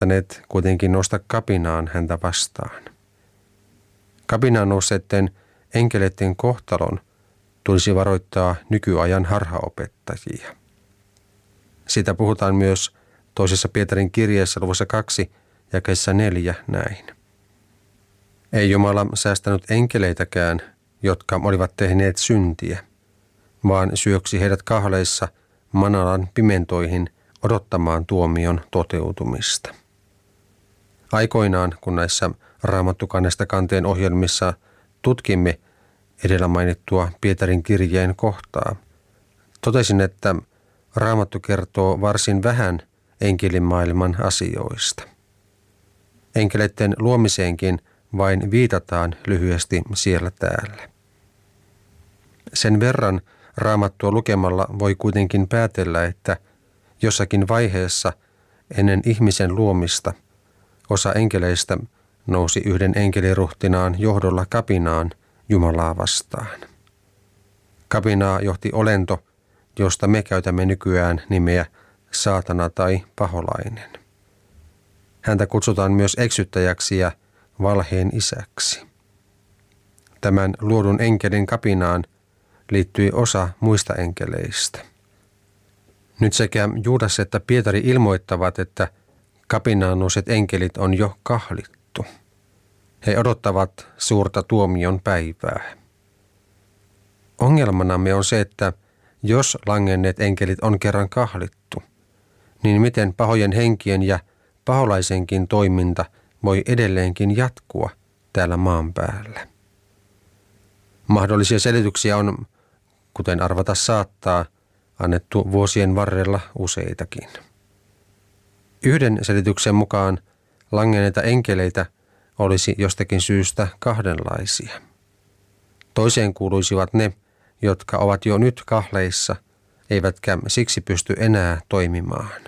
kuitenkin nousta kapinaan häntä vastaan. Kapinaan nousseiden enkeleiden kohtalon tulisi varoittaa nykyajan harhaopettajia. Siitä puhutaan myös toisessa Pietarin kirjeessä luvussa 2 jakeessa 4 näin. Ei Jumala säästänyt enkeleitäkään, jotka olivat tehneet syntiä, vaan syöksi heidät kahleissa manalan pimentoihin odottamaan tuomion toteutumista. Aikoinaan, kun näissä Raamattu-kannesta kanteen ohjelmissa tutkimme edellä mainittua Pietarin kirjeen kohtaa, totesin, että Raamattu kertoo varsin vähän enkelimaailman asioista. Enkeleiden luomiseenkin vain viitataan lyhyesti siellä täällä. Sen verran Raamattua lukemalla voi kuitenkin päätellä, että jossakin vaiheessa ennen ihmisen luomista osa enkeleistä nousi yhden enkeliruhtinaan johdolla kapinaan Jumalaa vastaan. Kapinaa johti olento, josta me käytämme nykyään nimeä saatana tai paholainen. Häntä kutsutaan myös eksyttäjäksi ja valheen isäksi. Tämän luodun enkelin kapinaan liittyi osa muista enkeleistä. Nyt sekä Juudas että Pietari ilmoittavat, että kapinaan nousseet enkelit on jo kahlittu. He odottavat suurta tuomion päivää. Ongelmanamme on se, että jos langenneet enkelit on kerran kahlittu, niin miten pahojen henkien ja paholaisenkin toiminta voi edelleenkin jatkua täällä maan päällä? Mahdollisia selityksiä on, kuten arvata saattaa, annettu vuosien varrella useitakin. Yhden selityksen mukaan langenneita enkeleitä olisi jostakin syystä kahdenlaisia. Toiseen kuuluisivat ne, jotka ovat jo nyt kahleissa, eivätkä siksi pysty enää toimimaan.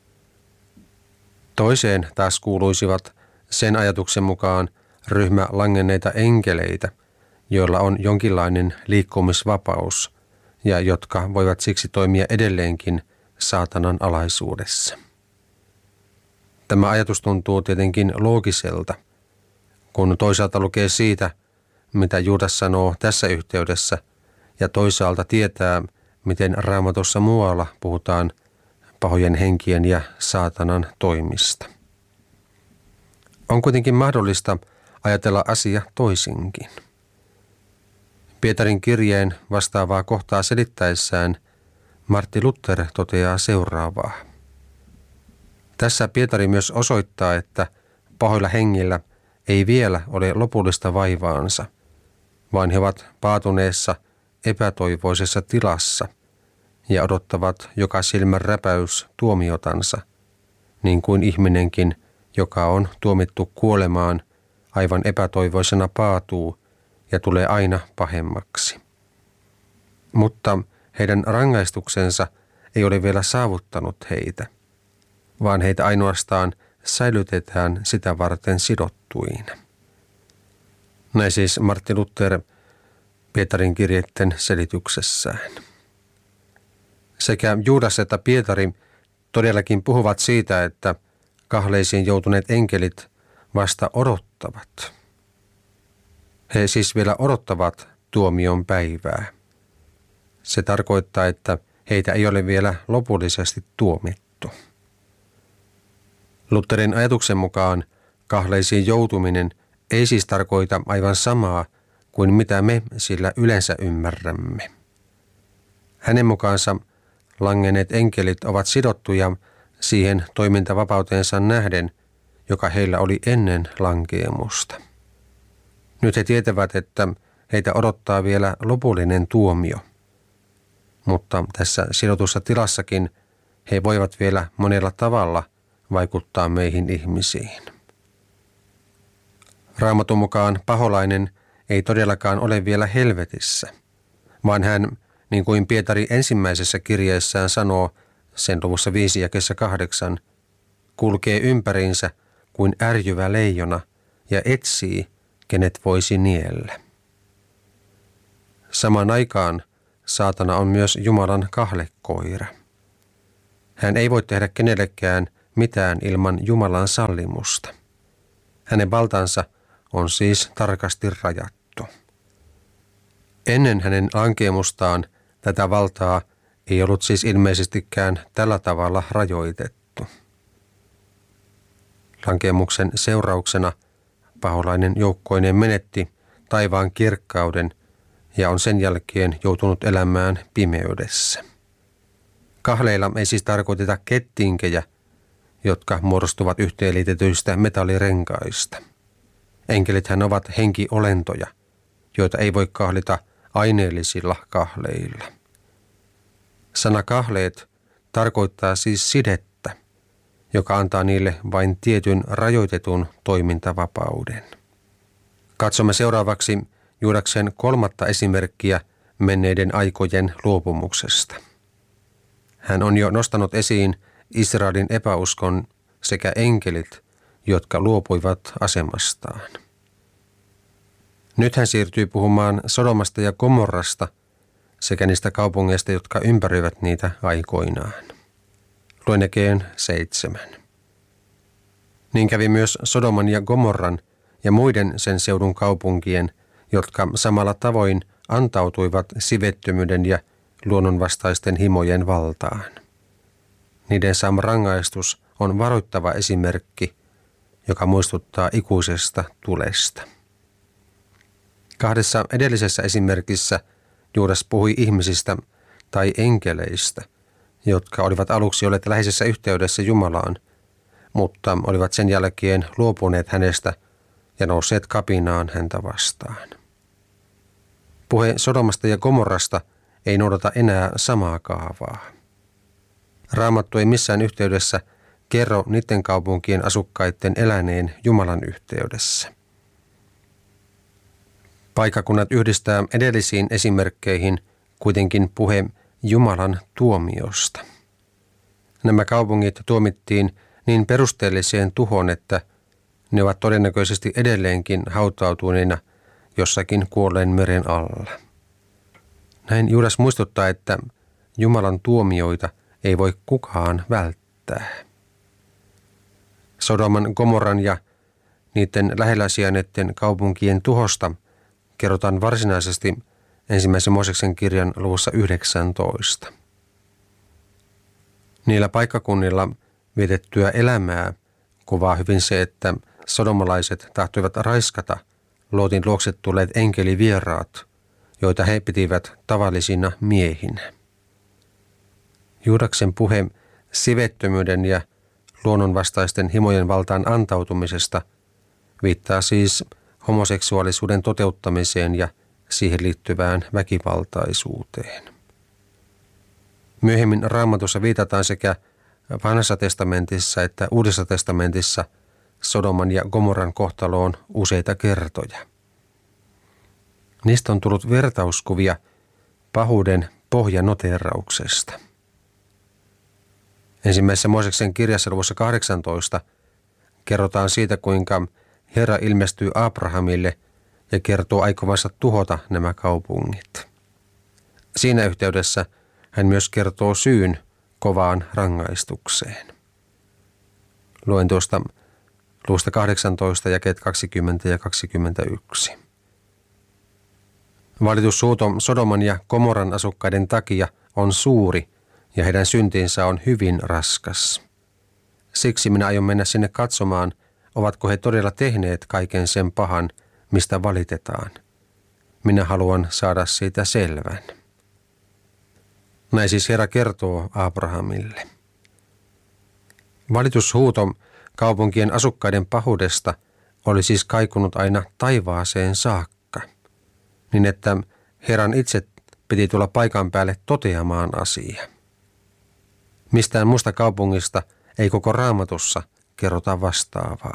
Toiseen taas kuuluisivat sen ajatuksen mukaan ryhmä langenneita enkeleitä, joilla on jonkinlainen liikkumisvapaus ja jotka voivat siksi toimia edelleenkin saatanan alaisuudessa. Tämä ajatus tuntuu tietenkin loogiselta, kun toisaalta lukee siitä, mitä Juudas sanoo tässä yhteydessä, ja toisaalta tietää, miten Raamatussa muualla puhutaan pahojen henkien ja saatanan toimista. On kuitenkin mahdollista ajatella asia toisinkin. Pietarin kirjeen vastaavaa kohtaa selittäessään Martti Luther toteaa seuraavaa. Tässä Pietari myös osoittaa, että pahoilla hengillä ei vielä ole lopullista vaivaansa, vaan he ovat paatuneessa epätoivoisessa tilassa ja odottavat joka silmän räpäys tuomiotansa, niin kuin ihminenkin, joka on tuomittu kuolemaan, aivan epätoivoisena paatuu ja tulee aina pahemmaksi. Mutta heidän rangaistuksensa ei ole vielä saavuttanut heitä, vaan heitä ainoastaan säilytetään sitä varten sidottuina. Näin siis Martti Luther Pietarin kirjeiden selityksessään. Sekä Juudas että Pietari todellakin puhuvat siitä, että kahleisiin joutuneet enkelit vasta odottavat. He siis vielä odottavat tuomion päivää. Se tarkoittaa, että heitä ei ole vielä lopullisesti tuomittu. Lutherin ajatuksen mukaan kahleisiin joutuminen ei siis tarkoita aivan samaa kuin mitä me sillä yleensä ymmärrämme. Hänen mukaansa langenneet enkelit ovat sidottuja siihen toimintavapauteensa nähden, joka heillä oli ennen lankeemusta. Nyt he tietävät, että heitä odottaa vielä lopullinen tuomio. Mutta tässä sidotussa tilassakin he voivat vielä monella tavalla vaikuttaa meihin ihmisiin. Raamatun mukaan paholainen ei todellakaan ole vielä helvetissä, vaan hän, niin kuin Pietari ensimmäisessä kirjeessään sanoo, sen luvussa 5 jakeessa 8, kulkee ympäriinsä kuin ärjyvä leijona ja etsii, kenet voisi niellä. Samaan aikaan saatana on myös Jumalan kahlekoira. Hän ei voi tehdä kenellekään mitään ilman Jumalan sallimusta. Hänen valtansa on siis tarkasti rajattu. Ennen hänen lankeemustaan tätä valtaa ei ollut siis ilmeisestikään tällä tavalla rajoitettu. Lankeemuksen seurauksena paholainen joukkoineen menetti taivaan kirkkauden ja on sen jälkeen joutunut elämään pimeydessä. Kahleilla ei siis tarkoiteta kettinkejä, jotka muodostuvat yhteenliitetyistä metallirenkaista. Enkelithän ovat henkiolentoja, joita ei voi kahlita aineellisilla kahleilla. Sana kahleet tarkoittaa siis sidettä, joka antaa niille vain tietyn rajoitetun toimintavapauden. Katsomme seuraavaksi Juudaksen 3. esimerkkiä menneiden aikojen luopumuksesta. Hän on jo nostanut esiin Israelin epäuskon sekä enkelit, jotka luopuivat asemastaan. Nyt hän siirtyy puhumaan Sodomasta ja Gomorrasta sekä niistä kaupungeista, jotka ympäröivät niitä aikoinaan. Luen Jakeen 7. Niin kävi myös Sodoman ja Gomorran ja muiden sen seudun kaupunkien, jotka samalla tavoin antautuivat sivettömyyden ja luonnonvastaisten himojen valtaan. Niiden saama rangaistus on varoittava esimerkki, joka muistuttaa ikuisesta tulesta. 2 edellisessä esimerkissä Juudas puhui ihmisistä tai enkeleistä, jotka olivat aluksi olleet läheisessä yhteydessä Jumalaan, mutta olivat sen jälkeen luopuneet hänestä ja nousseet kapinaan häntä vastaan. Puhe Sodomasta ja Gomorrasta ei noudata enää samaa kaavaa. Raamattu ei missään yhteydessä kerro niiden kaupunkien asukkaiden eläneen Jumalan yhteydessä. Paikkakunnat yhdistää edellisiin esimerkkeihin kuitenkin puhe Jumalan tuomiosta. Nämä kaupungit tuomittiin niin perusteelliseen tuhoon, että ne ovat todennäköisesti edelleenkin hautautuneina jossakin kuolleen meren alla. Näin Juudas muistuttaa, että Jumalan tuomioita ei voi kukaan välttää. Sodoman, Gomorran ja niiden lähellä sijainneiden kaupunkien tuhosta kerrotaan varsinaisesti 1. Mooseksen kirjan luvussa 19. Niillä paikkakunnilla vietettyä elämää kuvaa hyvin se, että sodomalaiset tahtoivat raiskata Lootin luokse tulleet enkelivieraat, joita he pitivät tavallisina miehinä. Juudaksen puhe sivettömyyden ja luonnonvastaisten himojen valtaan antautumisesta viittaa siis homoseksuaalisuuden toteuttamiseen ja siihen liittyvään väkivaltaisuuteen. Myöhemmin Raamatussa viitataan sekä Vanhassa testamentissa että Uudessa testamentissa Sodoman ja Gomorran kohtaloon useita kertoja. Niistä on tullut vertauskuvia pahuuden pohjanoteerauksesta. 1. Mooseksen kirjassa luvussa 18 kerrotaan siitä, kuinka Herra ilmestyy Abrahamille ja kertoo aikovansa tuhota nämä kaupungit. Siinä yhteydessä hän myös kertoo syyn kovaan rangaistukseen. Luen tuosta luvusta 18 jakeet 20 ja 21. Valitussuuto Sodoman ja Gomorran asukkaiden takia on suuri ja heidän syntinsä on hyvin raskas. Siksi minä aion mennä sinne katsomaan, ovatko he todella tehneet kaiken sen pahan, mistä valitetaan. Minä haluan saada siitä selvän. Näin siis Herra kertoo Abrahamille. Valitushuuto kaupunkien asukkaiden pahuudesta oli siis kaikunut aina taivaaseen saakka, niin että Herran itse piti tulla paikan päälle toteamaan asia. Mistään muusta kaupungista ei koko Raamatussa kerrota vastaavaa.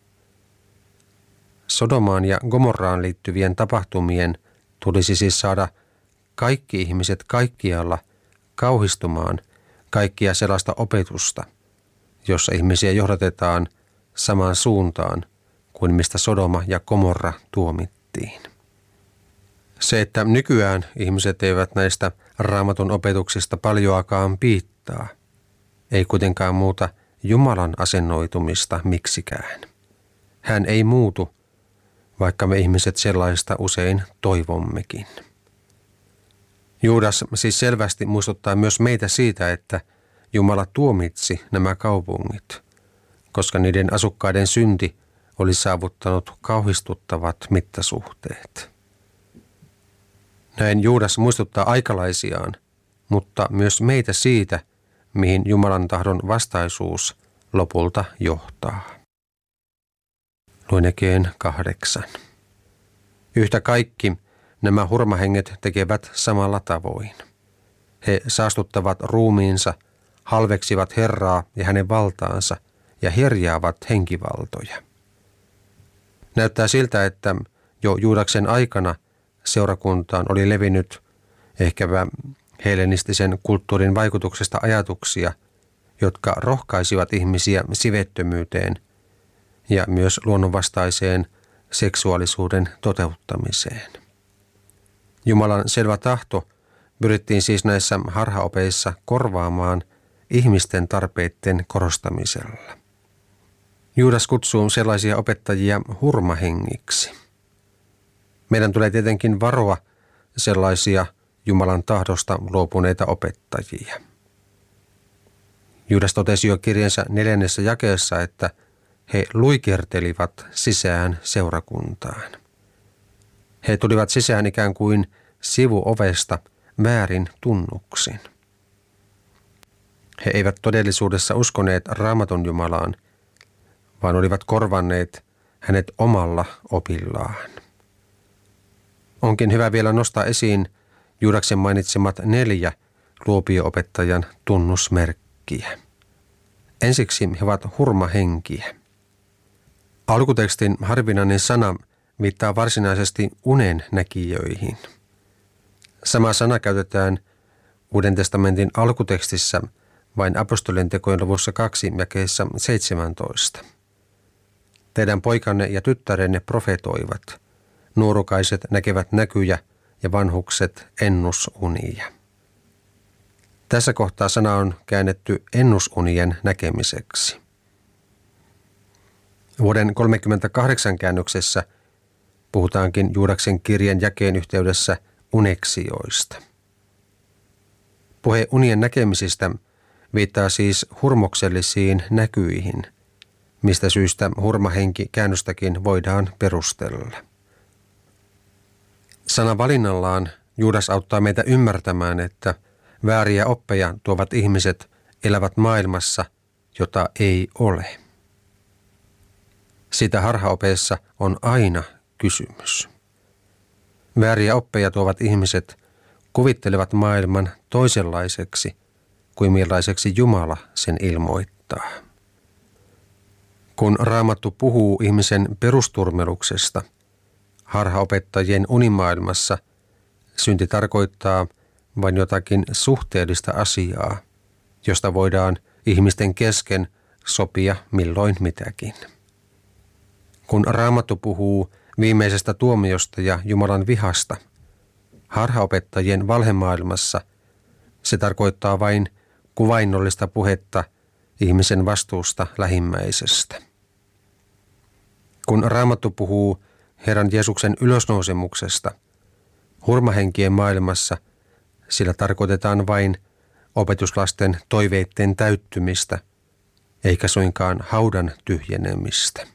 Sodomaan ja Gomorraan liittyvien tapahtumien tulisi siis saada kaikki ihmiset kaikkialla kauhistumaan kaikkia sellaista opetusta, jossa ihmisiä johdatetaan samaan suuntaan kuin mistä Sodoma ja Gomorra tuomittiin. Se, että nykyään ihmiset eivät näistä Raamatun opetuksista paljoakaan piittaa, ei kuitenkaan muuta Jumalan asennoitumista miksikään. Hän ei muutu, vaikka me ihmiset sellaista usein toivommekin. Juudas siis selvästi muistuttaa myös meitä siitä, että Jumala tuomitsi nämä kaupungit, koska niiden asukkaiden synti oli saavuttanut kauhistuttavat mittasuhteet. Näin Juudas muistuttaa aikalaisiaan, mutta myös meitä siitä, mihin Jumalan tahdon vastaisuus lopulta johtaa. Luen Jakeen 8. Yhtä kaikki nämä hurmahenget tekevät samalla tavoin. He saastuttavat ruumiinsa, halveksivat Herraa ja hänen valtaansa ja herjaavat henkivaltoja. Näyttää siltä, että jo Juudaksen aikana seurakuntaan oli levinnyt ehkäpä hellenistisen kulttuurin vaikutuksesta ajatuksia, jotka rohkaisivat ihmisiä sivettömyyteen ja myös luonnonvastaiseen seksuaalisuuden toteuttamiseen. Jumalan selvä tahto pyrittiin siis näissä harhaopeissa korvaamaan ihmisten tarpeiden korostamisella. Juudas kutsuu sellaisia opettajia hurmahengiksi. Meidän tulee tietenkin varoa sellaisia Jumalan tahdosta luopuneita opettajia. Juudas totesi jo kirjansa 4. jakeessa, että he luikertelivat sisään seurakuntaan. He tulivat sisään ikään kuin sivuovesta väärin tunnuksin. He eivät todellisuudessa uskoneet Raamatun Jumalaan, vaan olivat korvanneet hänet omalla opillaan. Onkin hyvä vielä nostaa esiin Juudaksen mainitsemat 4 luopio-opettajan tunnusmerkkiä. Ensiksi he ovat hurmahenkiä. Alkutekstin harvinainen sana viittaa varsinaisesti unen näkijöihin. Sama sana käytetään Uuden testamentin alkutekstissä vain apostolien tekojen luvussa 2 jakeessa 17. Teidän poikanne ja tyttärenne profetoivat, nuorukaiset näkevät näkyjä ja vanhukset ennusunia. Tässä kohtaa sana on käännetty ennusunien näkemiseksi. Vuoden 38 käännöksessä puhutaankin Juudaksen kirjan jakeen yhteydessä uneksioista. Puhe unien näkemisistä viittaa siis hurmoksellisiin näkyihin, mistä syystä hurmahenki käännöstäkin voidaan perustella. Sanan valinnallaan Juudas auttaa meitä ymmärtämään, että vääriä oppeja tuovat ihmiset elävät maailmassa, jota ei ole. Sitä harhaopeessa on aina kysymys. Vääriä oppeja tuovat ihmiset kuvittelevat maailman toisenlaiseksi kuin millaiseksi Jumala sen ilmoittaa. Kun Raamattu puhuu ihmisen perusturmeluksesta, harhaopettajien unimaailmassa synti tarkoittaa vain jotakin suhteellista asiaa, josta voidaan ihmisten kesken sopia milloin mitäkin. Kun Raamattu puhuu viimeisestä tuomiosta ja Jumalan vihasta, harhaopettajien valhemaailmassa se tarkoittaa vain kuvainnollista puhetta ihmisen vastuusta lähimmäisestä. Kun Raamattu puhuu Herran Jeesuksen ylösnousemuksesta, hurmahenkien maailmassa sillä tarkoitetaan vain opetuslasten toiveitten täyttymistä, eikä suinkaan haudan tyhjenemistä.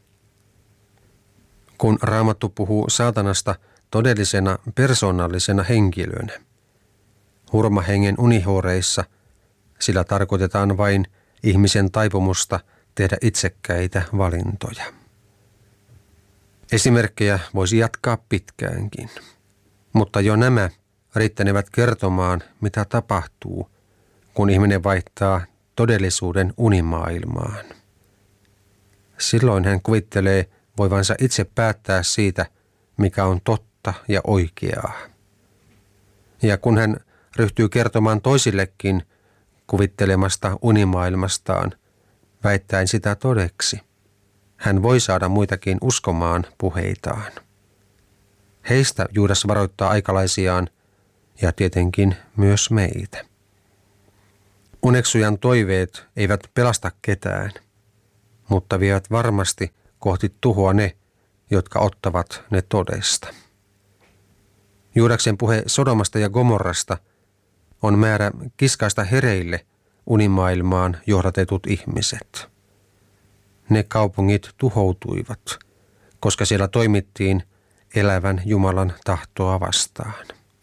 Kun Raamattu puhuu saatanasta todellisena persoonallisena henkilönä, hurmahengen unihuoreissa sillä tarkoitetaan vain ihmisen taipumusta tehdä itsekkäitä valintoja. Esimerkkejä voisi jatkaa pitkäänkin, mutta jo nämä riittänevät kertomaan, mitä tapahtuu, kun ihminen vaihtaa todellisuuden unimaailmaan. Silloin hän kuvittelee voivansa itse päättää siitä, mikä on totta ja oikeaa. Ja kun hän ryhtyy kertomaan toisillekin kuvittelemasta unimaailmastaan, väittäen sitä todeksi, hän voi saada muitakin uskomaan puheitaan. Heistä Juudas varoittaa aikalaisiaan ja tietenkin myös meitä. Uneksujan toiveet eivät pelasta ketään, mutta vievät varmasti kohti tuhoa ne, jotka ottavat ne todesta. Juudaksen puhe Sodomasta ja Gomorrasta on määrä kiskaista hereille unimaailmaan johdatetut ihmiset. Ne kaupungit tuhoutuivat, koska siellä toimittiin elävän Jumalan tahtoa vastaan.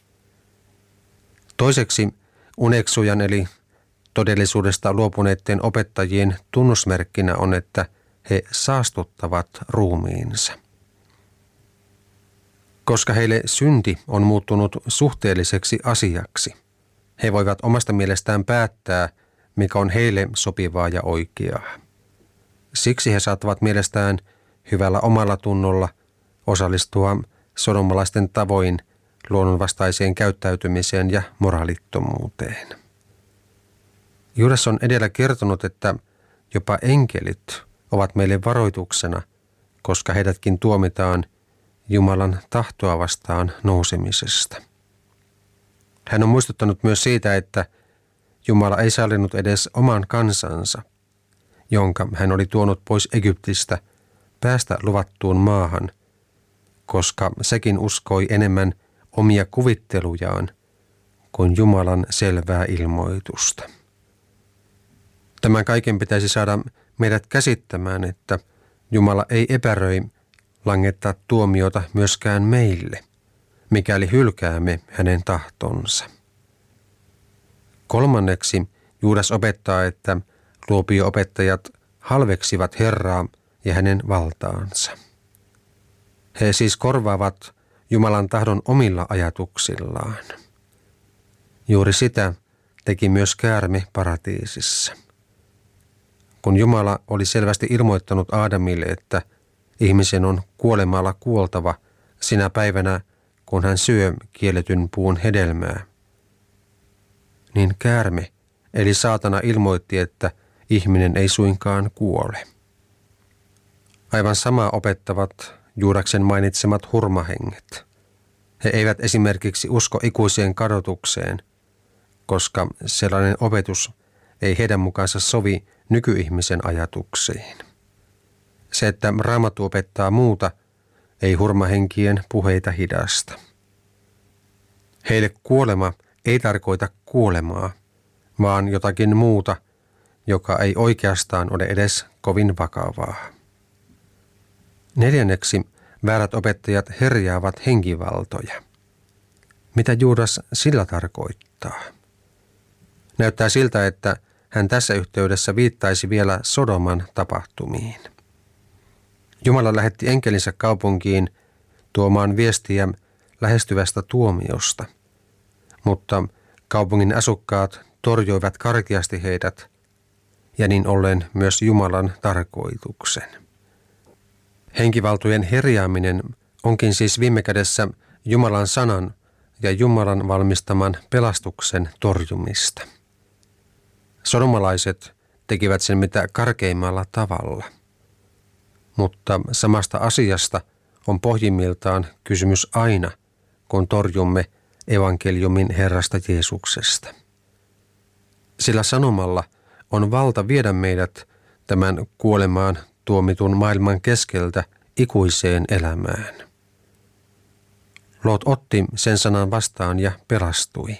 Toiseksi uneksujan eli todellisuudesta luopuneiden opettajien tunnusmerkkinä on, että he saastuttavat ruumiinsa. Koska heille synti on muuttunut suhteelliseksi asiaksi, he voivat omasta mielestään päättää, mikä on heille sopivaa ja oikeaa. Siksi he saattavat mielestään hyvällä omalla tunnolla osallistua sodomalaisten tavoin luonnonvastaiseen käyttäytymiseen ja moraalittomuuteen. Juudas on edellä kertonut, että jopa enkelit ovat meille varoituksena, koska heidätkin tuomitaan Jumalan tahtoa vastaan nousemisesta. Hän on muistuttanut myös siitä, että Jumala ei sallinut edes oman kansansa, jonka hän oli tuonut pois Egyptistä, päästä luvattuun maahan, koska sekin uskoi enemmän omia kuvittelujaan kuin Jumalan selvää ilmoitusta. Tämän kaiken pitäisi saada meidät käsittämään, että Jumala ei epäröi langettaa tuomiota myöskään meille, mikäli hylkäämme hänen tahtonsa. Kolmanneksi Juudas opettaa, että luopio-opettajat halveksivat Herraa ja hänen valtaansa. He siis korvaavat Jumalan tahdon omilla ajatuksillaan. Juuri sitä teki myös käärme paratiisissa. Kun Jumala oli selvästi ilmoittanut Aadamille, että ihmisen on kuolemalla kuoltava sinä päivänä, kun hän syö kielletyn puun hedelmää, niin käärme eli saatana ilmoitti, että ihminen ei suinkaan kuole. Aivan samaa opettavat Juudaksen mainitsemat hurmahenget. He eivät esimerkiksi usko ikuiseen kadotukseen, koska sellainen opetus ei heidän mukaansa sovi nykyihmisen ajatuksiin. Se, että Raamattu opettaa muuta, ei hurmahenkien puheita hidasta. Heille kuolema ei tarkoita kuolemaa, vaan jotakin muuta, joka ei oikeastaan ole edes kovin vakavaa. Neljänneksi väärät opettajat herjaavat henkivaltoja. Mitä Juudas sillä tarkoittaa? Näyttää siltä, että hän tässä yhteydessä viittaisi vielä Sodoman tapahtumiin. Jumala lähetti enkelinsä kaupunkiin tuomaan viestiä lähestyvästä tuomiosta, mutta kaupungin asukkaat torjoivat karkeasti heidät ja niin ollen myös Jumalan tarkoituksen. Henkivaltojen herjaaminen onkin siis viime kädessä Jumalan sanan ja Jumalan valmistaman pelastuksen torjumista. Sodomalaiset tekivät sen mitä karkeimmalla tavalla, mutta samasta asiasta on pohjimmiltaan kysymys aina, kun torjumme evankeliumin Herrasta Jeesuksesta. Sillä sanomalla on valta viedä meidät tämän kuolemaan tuomitun maailman keskeltä ikuiseen elämään. Loot otti sen sanan vastaan ja pelastui.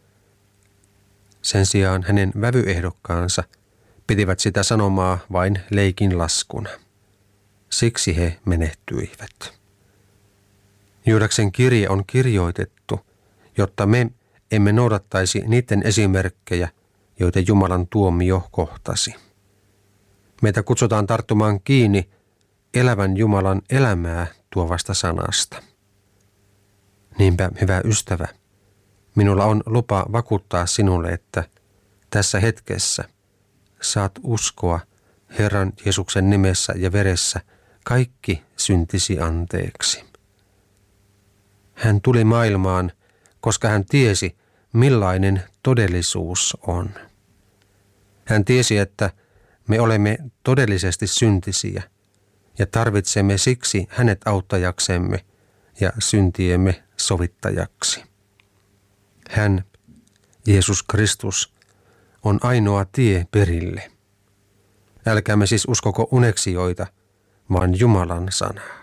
Sen sijaan hänen vävyehdokkaansa pitivät sitä sanomaa vain leikin laskuna. Siksi he menehtyivät. Juudaksen kirje on kirjoitettu, jotta me emme noudattaisi niiden esimerkkejä, joita Jumalan tuomio kohtasi. Meitä kutsutaan tarttumaan kiinni elävän Jumalan elämää tuovasta sanasta. Niinpä, hyvä ystävä, minulla on lupa vakuuttaa sinulle, että tässä hetkessä saat uskoa Herran Jeesuksen nimessä ja veressä kaikki syntisi anteeksi. Hän tuli maailmaan, koska hän tiesi, millainen todellisuus on. Hän tiesi, että me olemme todellisesti syntisiä ja tarvitsemme siksi hänet auttajaksemme ja syntiemme sovittajaksi. Hän, Jeesus Kristus, on ainoa tie perille. Älkäämme siis uskoko uneksijoita, vaan Jumalan sanaa.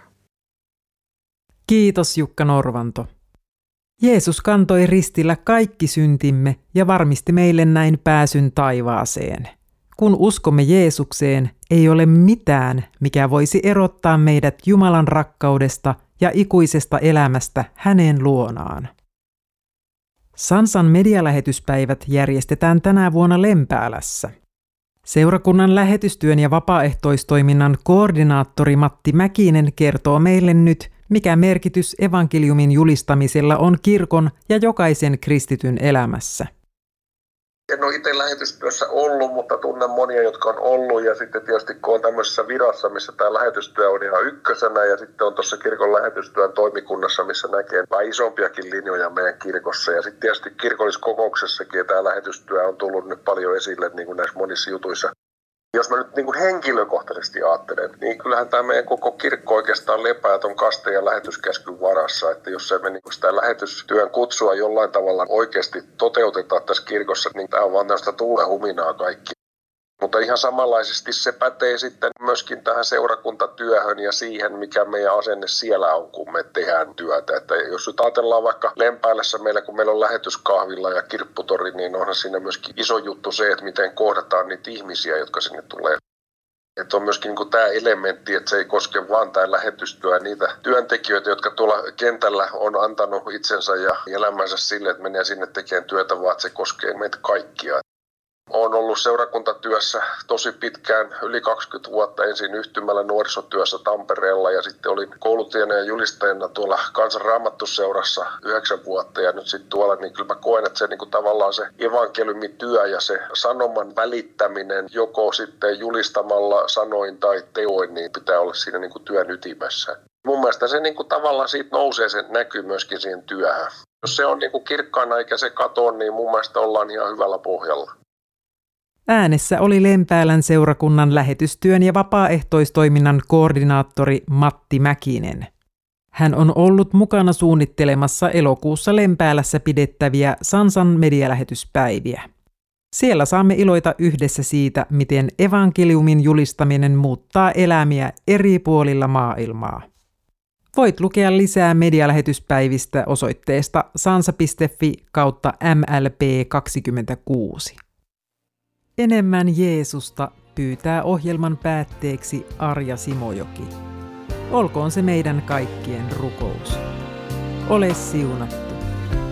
Kiitos Jukka Norvanto. Jeesus kantoi ristillä kaikki syntimme ja varmisti meille näin pääsyn taivaaseen. Kun uskomme Jeesukseen, ei ole mitään, mikä voisi erottaa meidät Jumalan rakkaudesta ja ikuisesta elämästä hänen luonaan. Sansan medialähetyspäivät järjestetään tänä vuonna Lempäälässä. Seurakunnan lähetystyön ja vapaaehtoistoiminnan koordinaattori Matti Mäkinen kertoo meille nyt, mikä merkitys evankeliumin julistamisella on kirkon ja jokaisen kristityn elämässä. En ole itse lähetystyössä ollut, mutta tunnen monia, jotka on ollut. Ja sitten tietysti kun on tämmöisessä virassa, missä tämä lähetystyö on ihan ykkösenä. Ja sitten on tuossa kirkon lähetystyön toimikunnassa, missä näkee vähän isompiakin linjoja meidän kirkossa. Ja sitten tietysti kirkolliskokouksessakin tämä lähetystyö on tullut nyt paljon esille niin kuin näissä monissa jutuissa. Jos mä nyt niin kuin henkilökohtaisesti ajattelen, niin kyllähän tämä meidän koko kirkko oikeastaan lepää ton kaste- ja lähetyskäskyn varassa. Että jos emme niin kuin sitä lähetystyön kutsua jollain tavalla oikeasti toteutetaan tässä kirkossa, niin tämä on vaan tällaista tuulehuminaa kaikki. Mutta ihan samanlaisesti se pätee sitten myöskin tähän seurakuntatyöhön ja siihen, mikä meidän asenne siellä on, kun me tehdään työtä. Että jos nyt ajatellaan vaikka Lempäälässä meillä, kun meillä on lähetyskahvilla ja kirpputori, niin onhan siinä myöskin iso juttu se, että miten kohdataan niitä ihmisiä, jotka sinne tulee. Että on myöskin niin kuin tämä elementti, että se ei koske vaan tämä lähetystyö niitä työntekijöitä, jotka tuolla kentällä on antanut itsensä ja elämänsä sille, että menee sinne tekemään työtä, vaan että se koskee meitä kaikkia. Olen ollut seurakuntatyössä tosi pitkään, yli 20 vuotta ensin yhtymällä nuorisotyössä Tampereella ja sitten olin kouluttajana ja julistajana tuolla Kansan Raamattuseurassa 9 vuotta ja nyt sitten tuolla, niin kyllä mä koen, että se niin kuin tavallaan se evankeliumityö ja se sanoman välittäminen joko sitten julistamalla sanoin tai teoin, niin pitää olla siinä niin kuin työn ytimessä. Mun mielestä se niin kuin tavallaan siitä nousee, se näkyy myöskin siihen työhön. Jos se on niin kuin kirkkaana eikä se katoa, niin mun mielestä ollaan ihan hyvällä pohjalla. Äänessä oli Lempäälän seurakunnan lähetystyön ja vapaaehtoistoiminnan koordinaattori Matti Mäkinen. Hän on ollut mukana suunnittelemassa elokuussa Lempäälässä pidettäviä Sansan medialähetyspäiviä. Siellä saamme iloita yhdessä siitä, miten evankeliumin julistaminen muuttaa elämiä eri puolilla maailmaa. Voit lukea lisää medialähetyspäivistä osoitteesta sansa.fi/MLP26. Enemmän Jeesusta pyytää ohjelman päätteeksi Arja Simojoki. Olkoon se meidän kaikkien rukous. Ole siunattu.